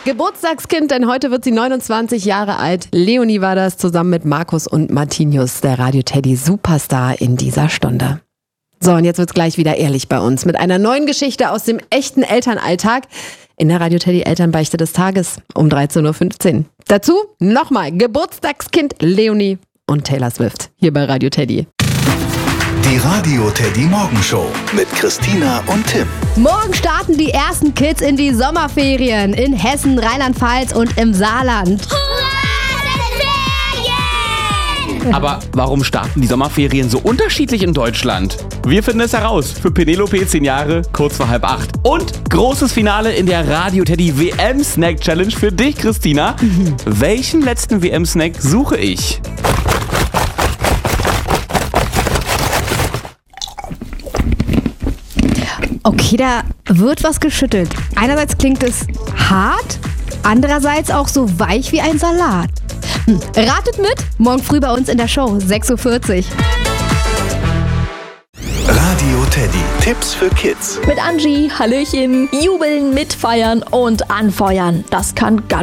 Geburtstagskind, denn heute wird sie 29 Jahre alt. Leonie war das, zusammen mit Markus und Martinius, der Radio Teddy Superstar in dieser Stunde. So, und jetzt wird's gleich wieder ehrlich bei uns mit einer neuen Geschichte aus dem echten Elternalltag in der Radio Teddy Elternbeichte des Tages um 13.15 Uhr. Dazu nochmal Geburtstagskind Leonie und Taylor Swift hier bei Radio Teddy. Die Radio Teddy Morgenshow mit Christina und Tim. Morgen starten die ersten Kids in die Sommerferien in Hessen, Rheinland-Pfalz und im Saarland. Aber warum starten die Sommerferien so unterschiedlich in Deutschland? Wir finden es heraus. Für Penelope 10 Jahre, kurz vor 7:30. Und großes Finale in der Radio Teddy WM Snack Challenge für dich, Christina. Welchen letzten WM Snack suche ich? Okay, da wird was geschüttelt. Einerseits klingt es hart, andererseits auch so weich wie ein Salat. Ratet mit, morgen früh bei uns in der Show, 6.40 Uhr. Radio Teddy, Tipps für Kids. Mit Angie, Hallöchen, jubeln, mitfeiern und anfeuern. Das kann ganz